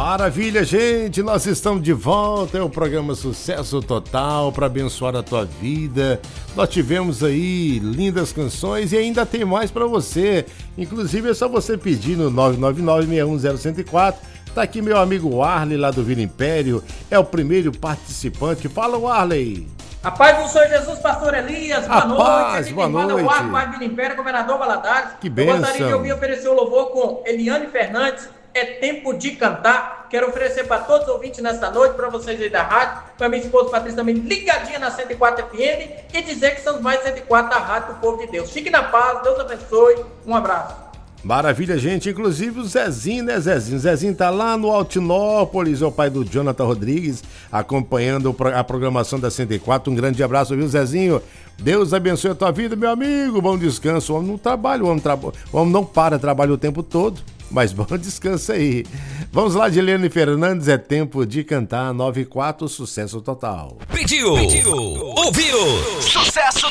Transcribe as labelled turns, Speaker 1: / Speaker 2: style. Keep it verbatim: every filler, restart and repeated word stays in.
Speaker 1: Maravilha, gente, nós estamos de volta, é o programa Sucesso Total para abençoar a tua vida. Nós tivemos aí lindas canções e ainda tem mais para você, inclusive é só você pedir no nove nove nove, seis um zero, um zero quatro. Tá aqui meu amigo Arley lá do Vila Império, é o primeiro participante. Fala, Arley.
Speaker 2: A paz do Senhor Jesus, pastor Elias, boa
Speaker 1: a
Speaker 2: noite.
Speaker 1: Paz, boa noite.
Speaker 2: O Arco, Pai Vila Império, governador Valadares.
Speaker 1: Que bênção.
Speaker 2: Eu gostaria de ouvir oferecer o louvor com Eliane Fernandes. É tempo de cantar. Quero oferecer para todos os ouvintes nesta noite, para vocês aí da rádio, para minha esposa Patrícia também ligadinha na cento e quatro F M e dizer que são mais cento e quatro da rádio do povo de Deus. Fique na paz, Deus abençoe. Um abraço.
Speaker 1: Maravilha, gente. Inclusive o Zezinho, né, Zezinho? Zezinho tá lá no Altinópolis, é o pai do Jonathan Rodrigues, acompanhando a programação da cento e quatro. Um grande abraço, viu, Zezinho? Deus abençoe a tua vida, meu amigo. Bom descanso. O homem não trabalha, o homem, tra... o homem não para, trabalha o tempo todo. Mas bom descanso aí. Vamos lá, de Eliane Fernandes, é tempo de cantar. Nove quatro, sucesso total.
Speaker 3: Pediu, Pediu. ouviu, sucesso